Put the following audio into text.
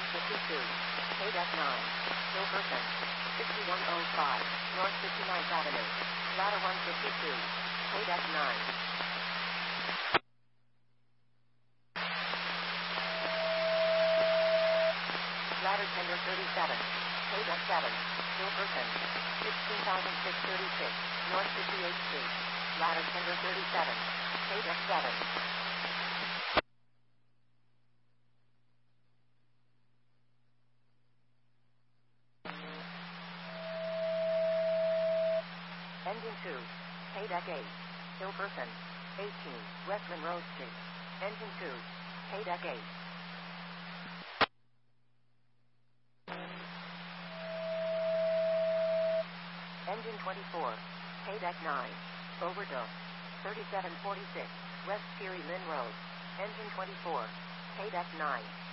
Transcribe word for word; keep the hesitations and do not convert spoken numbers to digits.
fifty-two. Haydeck nine. Silverton. sixty-one oh five. North fifty-ninth Avenue. Ladder one fifty-two. Haydeck nine. Ladder tender thirty-seven. Haydeck seven. Silverton. sixteen thousand six hundred thirty-six. North fifty-eighth Street. Ladder tender thirty-seven. Haydeck seven. Engine two. Haydeck eight. Silverton. eighteen. West Monroe Street. Engine two. Haydeck eight. Engine twenty-four. Haydeck nine. Overdose. thirty-seven forty-six. West Peary Lynn Road. Engine twenty-four. Haydeck nine.